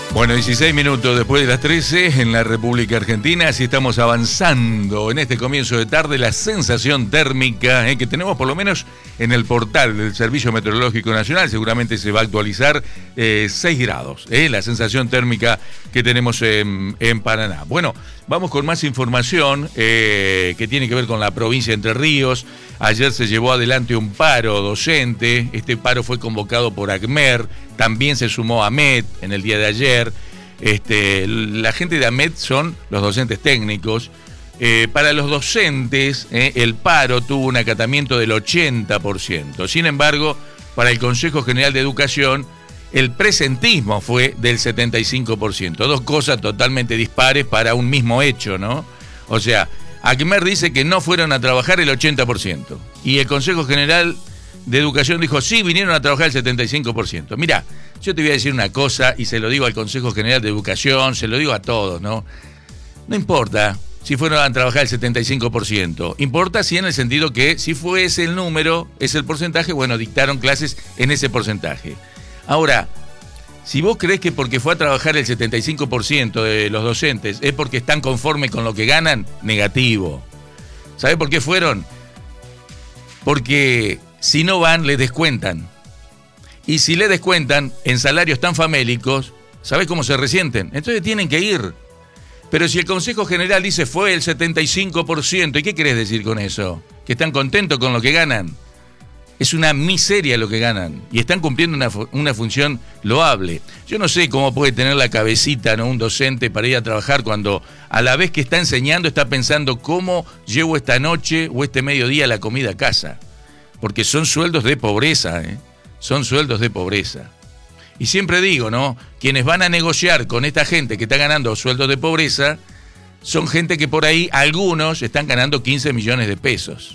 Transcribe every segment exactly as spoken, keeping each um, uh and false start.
Bueno, dieciséis minutos después de las trece en la República Argentina, así estamos avanzando en este comienzo de tarde. La sensación térmica eh, que tenemos por lo menos en el portal del Servicio Meteorológico Nacional, seguramente se va a actualizar, eh, seis grados, eh, la sensación térmica que tenemos en, en Paraná. Bueno, vamos con más información eh, que tiene que ver con la provincia de Entre Ríos. Ayer se llevó adelante un paro docente, este paro fue convocado por ACMER, también se sumó AMET en el día de ayer. Este, la gente de AMET son los docentes técnicos. Eh, para los docentes, eh, el paro tuvo un acatamiento del ochenta por ciento. Sin embargo, para el Consejo General de Educación, el presentismo fue del setenta y cinco por ciento. Dos cosas totalmente dispares para un mismo hecho, ¿no? O sea, ACMER dice que no fueron a trabajar el ochenta por ciento. Y el Consejo General de Educación dijo, sí, vinieron a trabajar el setenta y cinco por ciento. Mirá, yo te voy a decir una cosa, y se lo digo al Consejo General de Educación, se lo digo a todos, ¿no? No importa si fueron a trabajar el setenta y cinco por ciento. Importa sí en el sentido que si fue ese el número, es el porcentaje, bueno, dictaron clases en ese porcentaje. Ahora, si vos creés que porque fue a trabajar el setenta y cinco por ciento de los docentes es porque están conformes con lo que ganan, negativo. ¿Sabés por qué fueron? Porque si no van, les descuentan. Y si les descuentan en salarios tan famélicos, ¿sabés cómo se resienten? Entonces tienen que ir. Pero si el Consejo General dice fue el setenta y cinco por ciento, ¿y qué querés decir con eso? ¿Que están contentos con lo que ganan? Es una miseria lo que ganan y están cumpliendo una, una función loable. Yo no sé cómo puede tener la cabecita, ¿no?, un docente para ir a trabajar cuando a la vez que está enseñando está pensando cómo llevo esta noche o este mediodía la comida a casa. Porque son sueldos de pobreza, ¿eh? Son sueldos de pobreza. Y siempre digo, ¿no?, quienes van a negociar con esta gente que está ganando sueldos de pobreza son gente que por ahí, algunos están ganando quince millones de pesos.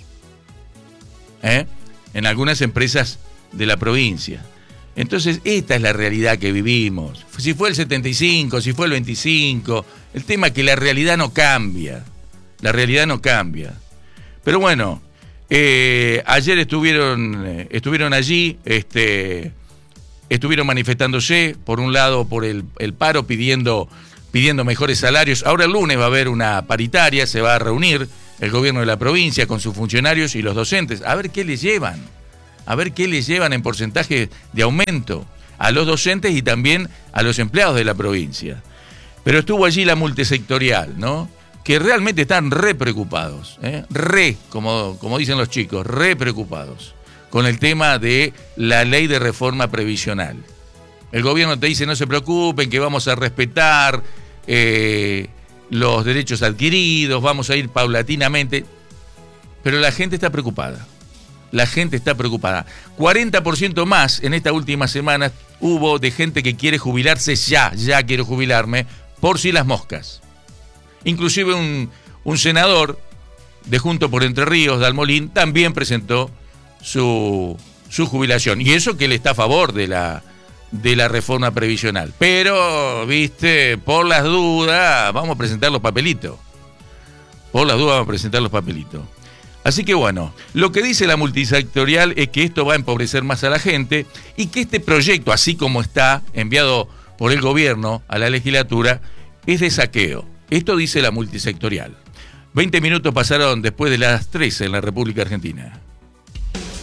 ¿Eh? En algunas empresas de la provincia. Entonces, esta es la realidad que vivimos. Si fue el setenta y cinco, si fue el veinticinco, el tema es que la realidad no cambia. La realidad no cambia. Pero bueno, eh, ayer estuvieron, eh, estuvieron allí, este, estuvieron manifestándose, por un lado por el, el paro, pidiendo, pidiendo mejores salarios. Ahora el lunes va a haber una paritaria, se va a reunir el gobierno de la provincia con sus funcionarios y los docentes, a ver qué les llevan, a ver qué les llevan en porcentaje de aumento a los docentes y también a los empleados de la provincia. Pero estuvo allí la multisectorial, ¿no?, que realmente están re preocupados, ¿eh? re, como, como dicen los chicos, re preocupados con el tema de la ley de reforma previsional. El gobierno te dice, no se preocupen, que vamos a respetar eh, los derechos adquiridos, vamos a ir paulatinamente, pero la gente está preocupada, la gente está preocupada. cuarenta por ciento más en esta última semana hubo de gente que quiere jubilarse ya, ya quiero jubilarme, por si las moscas. Inclusive un, un senador de Juntos por Entre Ríos, Dalmolín, también presentó su, su jubilación, y eso que él está a favor de la de la reforma previsional. Pero, viste, por las dudas, vamos a presentar los papelitos. Por las dudas vamos a presentar los papelitos. Así que bueno, lo que dice la multisectorial es que esto va a empobrecer más a la gente y que este proyecto, así como está enviado por el gobierno a la legislatura, es de saqueo. Esto dice la multisectorial. veinte minutos pasaron después de las trece en la República Argentina.